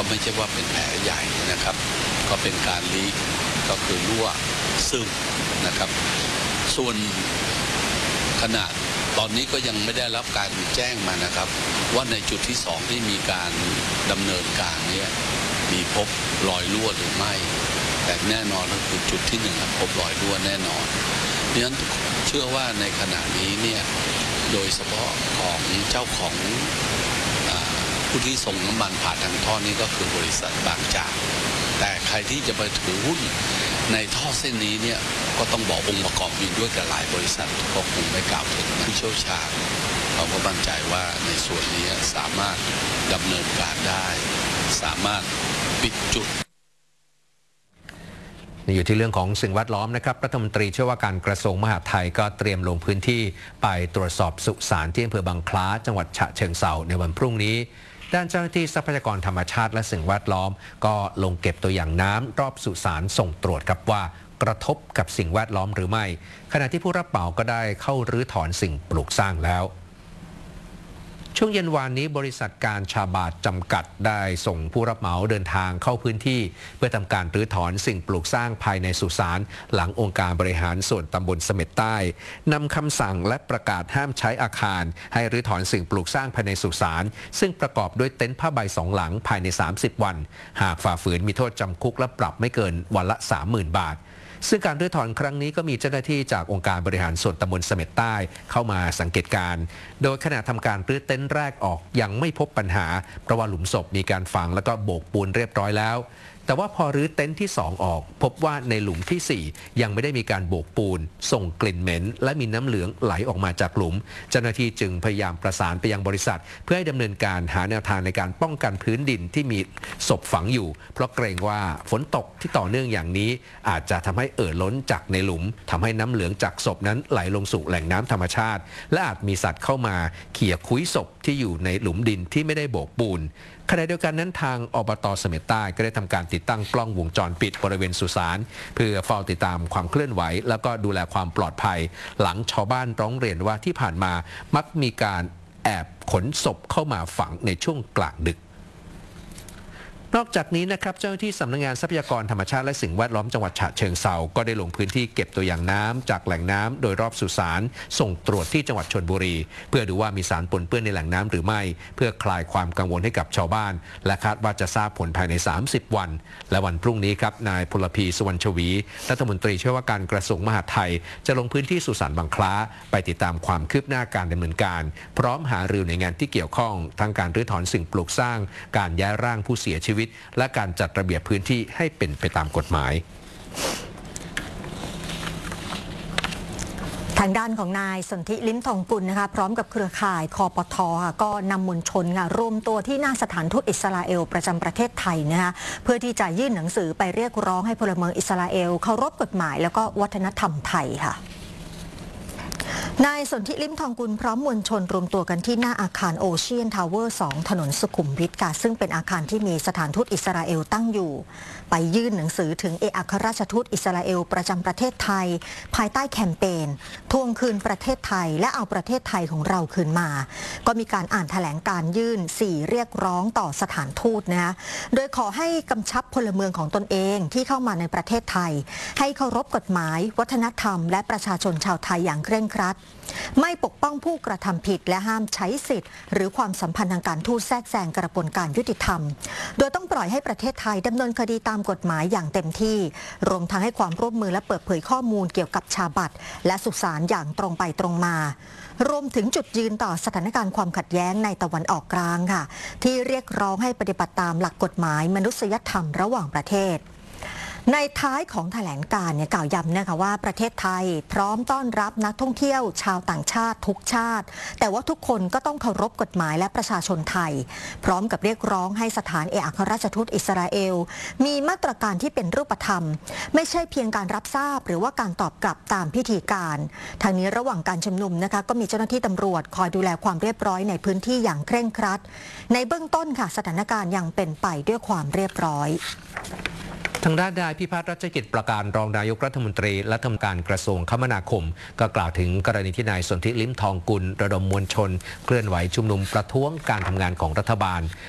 ไม่ใช่ว่าเป็นแผลใหญ่นะครับก็เป็นการลีกก็คือรั่วซึมนะครับส่วนขนาดตอนนี้ก็ยังไม่ได้รับการแจ้งมานะครับว่าในจุดที่2ที่มีการดำเนินการนี้มีพบรอยรั่วหรือไม่แต่แน่นอนก็คือจุดที่1พบรอยรั่วแน่นอนดังนั้นเชื่อว่าในขณะนี้เนี่ยโดยเฉพาะของเจ้าของผู้ที่ส่งน้ำมันผ่านทางท่อนี้ก็คือบริษัทบางจากแต่ใครที่จะไปถือหุ้นในท่อเส้นนี้เนี่ยก็ต้องบอกองค์ประกอบมีด้วยกับหลายบริษัทก็คงไม่กล่าวถึงผู้เชี่ยวชาญเราก็มั่นใจว่าในส่วนนี้สามารถดำเนินการได้สามารถปิดจุดนี่อยู่ที่เรื่องของสิ่งแวดล้อมนะครับรัฐมนตรีช่วยว่าการกระทรวงมหาดไทยก็เตรียมลงพื้นที่ไปตรวจสอบสุสานที่อำเภอบางคล้าจังหวัดฉะเชิงเทราในวันพรุ่งนี้ด้านเจ้าหน้าที่ทรัพยากรธรรมชาติและสิ่งแวดล้อมก็ลงเก็บตัวอย่างน้ำรอบสุสานส่งตรวจครับว่ากระทบกับสิ่งแวดล้อมหรือไม่ขณะที่ผู้รับเหมาก็ได้เข้ารื้อถอนสิ่งปลูกสร้างแล้วช่วงเย็นวานนี้บริษัทการชาบาดจำกัดได้ส่งผู้รับเหมาเดินทางเข้าพื้นที่เพื่อทำการรื้อถอนสิ่งปลูกสร้างภายในสุสานหลังองค์การบริหารส่วนตำบลเสม็ดใต้นำคำสั่งและประกาศห้ามใช้อาคารให้รื้อถอนสิ่งปลูกสร้างภายในสุสานซึ่งประกอบด้วยเต็นท์ผ้าใบ2 หลังภายใน30 วันหากฝ่าฝืนมีโทษจำคุกและปรับไม่เกินวันละ 30,000 บาทซึ่งการรื้อถอนครั้งนี้ก็มีเจ้าหน้าที่จากองค์การบริหารส่วนตำบลเสม็ดใต้เข้ามาสังเกตการณ์โดยขณะทำการรื้อเต็นท์แรกออกยังไม่พบปัญหาเพราะว่าหลุมศพมีการฝังแล้วก็โบกปูนเรียบร้อยแล้วแต่ว่าพอรื้อเต็นท์ที่2ออกพบว่าในหลุมที่4ยังไม่ได้มีการโบกปูนส่งกลิ่นเหม็นและมีน้ำเหลืองไหลออกมาจากหลุมเจ้าหน้าที่จึงพยายามประสานไปยังบริษัทเพื่อให้ดำเนินการหาแนวทางในการป้องกันพื้นดินที่มีศพฝังอยู่เพราะเกรงว่าฝนตกที่ต่อเนื่องอย่างนี้อาจจะทำให้ล้นจากในหลุมทำให้น้ำเหลืองจากศพนั้นไหลลงสู่แหล่งน้ำธรรมชาติและอาจมีสัตว์เข้ามาเขี่ยคุ้ยศพที่อยู่ในหลุมดินที่ไม่ได้โบกปูนขณะเดียวกันนั้นทางอบต.เสม็ดใต้ก็ได้ทำการติดตั้งกล้องวงจรปิดบริเวณสุสานเพื่อเฝ้าติดตามความเคลื่อนไหวแล้วก็ดูแลความปลอดภัยหลังชาวบ้านร้องเรียนว่าที่ผ่านมามักมีการแอบขนศพเข้ามาฝังในช่วงกลางดึกนอกจากนี้นะครับเจ้าหน้าที่สำนักงานทรัพยากรธรรมชาติและสิ่งแวดล้อมจังหวัดฉะเชิงเทราก็ได้ลงพื้นที่เก็บตัวอย่างน้ำจากแหล่งน้ำโดยรอบสุสานส่งตรวจที่จังหวัดชลบุรีเพื่อดูว่ามีสารปนเปื้อนในแหล่งน้ำหรือไม่เพื่อคลายความกังวลให้กับชาวบ้านและคาดว่าจะทราบผลภายใน30 วันและวันพรุ่งนี้ครับนายพลพีสุวรรณชวีรัฐมนตรีช่วยว่าการกระทรวงมหาดไทยจะลงพื้นที่สุสานบางคล้าไปติดตามความคืบหน้าการดำเนินการพร้อมหารือหน่วยงานที่เกี่ยวข้องทั้งการรื้อถอนสิ่งปลูกสร้างการย้ายร่างผู้เสียชีวิตและการจัดระเบียบพื้นที่ให้เป็นไปตามกฎหมายทางด้านของนายสนธิลิ้มทองกุลนะคะพร้อมกับเครือข่ายคปท.ค่ะก็นำมวลชนค่ะรวมตัวที่หน้าสถานทูตอิสราเอลประจำประเทศไทยนะคะเพื่อที่จะยื่นหนังสือไปเรียกร้องให้พลเมืองอิสราเอลเคารพกฎหมายแล้วก็วัฒนธรรมไทยค่ะนายสนธิลิ้มทองกุลพร้อมมวลชนรวมตัวกันที่หน้าอาคารโอเชียนทาวเวอร์2ถนนสุขุมวิทค่ะซึ่งเป็นอาคารที่มีสถานทูตอิสราเอลตั้งอยู่ไปยื่นหนังสือถึงเอกอัครราชทูตอิสราเอลประจำประเทศไทยภายใต้แคมเปญทวงคืนประเทศไทยและเอาประเทศไทยของเราคืนมาก็มีการอ่านแถลงการยื่น4เรียกร้องต่อสถานทูตนะคะโดยขอให้กำชับพลเมืองของตนเองที่เข้ามาในประเทศไทยให้เคารพกฎหมายวัฒนธรรมและประชาชนชาวไทยอย่างเคร่งครัดไม่ปกป้องผู้กระทำผิดและห้ามใช้สิทธิ์หรือความสัมพันธ์ทางการทูตแทรกแซงกระบวนการยุติธรรมโดยต้องปล่อยให้ประเทศไทยดำเนินคดีตามกฎหมายอย่างเต็มที่รวมทั้งให้ความร่วมมือและเปิดเผยข้อมูลเกี่ยวกับชาบัตและสุสานอย่างตรงไปตรงมารวมถึงจุดยืนต่อสถานการณ์ความขัดแย้งในตะวันออกกลางค่ะที่เรียกร้องให้ปฏิบัติตามหลักกฎหมายมนุษยธรรมระหว่างประเทศในท้ายของแถลงการณ์กล่าวย้ำนะคะว่าประเทศไทยพร้อมต้อนรับนักท่องเที่ยวชาวต่างชาติทุกชาติแต่ว่าทุกคนก็ต้องเคารพกฎหมายและประชาชนไทยพร้อมกับเรียกร้องให้สถานเอกอัครราชทูตอิสราเอลมีมาตรการที่เป็นรูปธรรมไม่ใช่เพียงการรับทราบหรือว่าการตอบกลับตามพิธีการทางนี้ระหว่างการชุมนุมนะคะก็มีเจ้าหน้าที่ตำรวจคอยดูแลความเรียบร้อยในพื้นที่อย่างเคร่งครัดในเบื้องต้นค่ะสถานการณ์ยังเป็นไปด้วยความเรียบร้อยทางด้านนายพิพัฒน์รัชกิจประการรองนายกรัฐมนตรีและทำการกระทรวงคมนาคมก็กล่าวถึงกรณีที่นายสนธิลิ้มทองกุลระดมมวลชนเคลื่อนไหวชุมนุมประท้วงการทำงานของรัฐบาล